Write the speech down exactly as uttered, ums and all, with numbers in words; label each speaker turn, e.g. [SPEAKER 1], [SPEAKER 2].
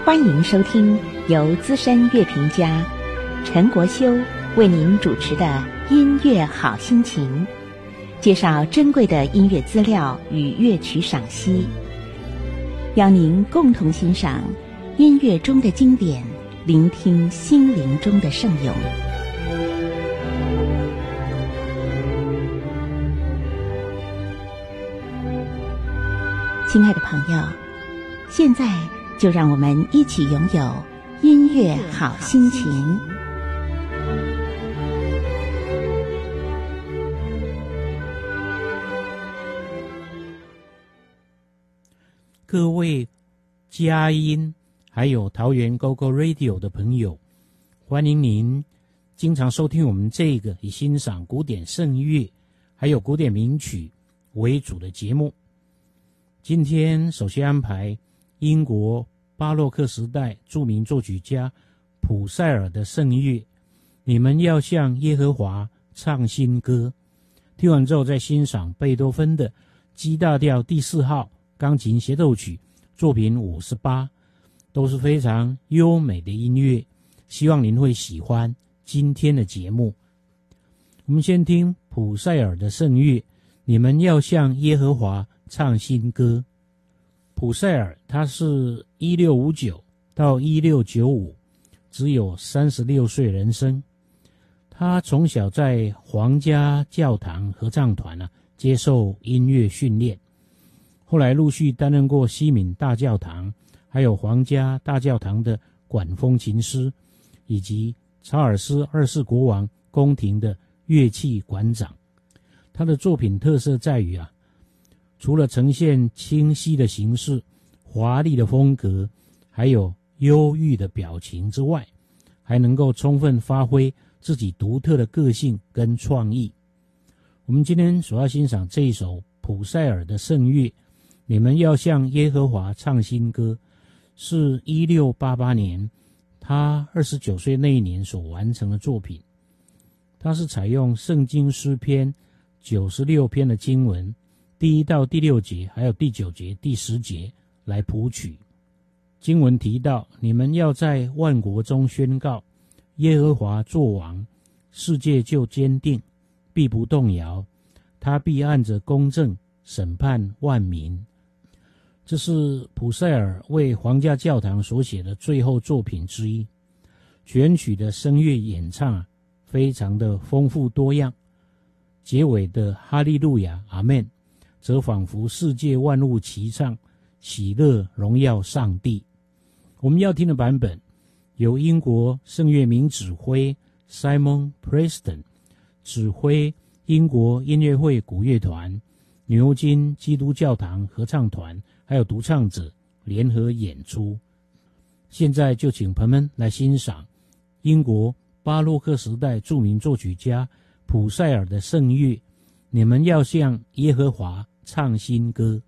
[SPEAKER 1] 欢迎收听由资深乐评家陈国修为您主持的音乐好心情，介绍珍贵的音乐资料与乐曲赏析，邀您共同欣赏音乐中的经典，聆听心灵中的圣咏。亲爱的朋友，现在就让我们一起拥有音乐好心情。
[SPEAKER 2] 各位佳音还有桃园 Go Go Radio 的朋友，欢迎您经常收听我们这个以欣赏古典圣乐还有古典名曲为主的节目。今天首先安排英国巴洛克时代著名作曲家普塞尔的圣乐，你们要向耶和华唱新歌。听完之后再欣赏贝多芬的 G 大调第四号钢琴协奏曲作品五十八，都是非常优美的音乐，希望您会喜欢今天的节目。我们先听普塞尔的圣乐，你们要向耶和华唱新歌。普塞尔他是一六五九到一六九五，只有三十六岁人生。他从小在皇家教堂合唱团啊接受音乐训练，后来陆续担任过西敏大教堂还有皇家大教堂的管风琴师，以及查尔斯二世国王宫廷的乐器馆长。他的作品特色在于啊，除了呈现清晰的形式、华丽的风格，还有忧郁的表情之外，还能够充分发挥自己独特的个性跟创意。我们今天所要欣赏这一首普塞尔的圣乐，你们要向耶和华唱新歌，是一六八八年他二十九岁那一年所完成的作品。他是采用圣经诗篇九十六篇的经文，第一到第六节还有第九节第十节来谱曲。经文提到，你们要在万国中宣告，耶和华作王，世界就坚定，必不动摇，他必按着公正审判万民。这是普塞尔为皇家教堂所写的最后作品之一。全曲的声乐演唱啊，非常的丰富多样，结尾的哈利路亚阿们则仿佛世界万物齐唱，喜乐荣耀上帝。我们要听的版本由英国圣乐名指挥 Simon Preston 指挥英国音乐会古乐团、牛津基督教堂合唱团还有独唱者联合演出。现在就请朋友们来欣赏英国巴洛克时代著名作曲家普塞尔的圣乐，你们要向耶和华唱新歌。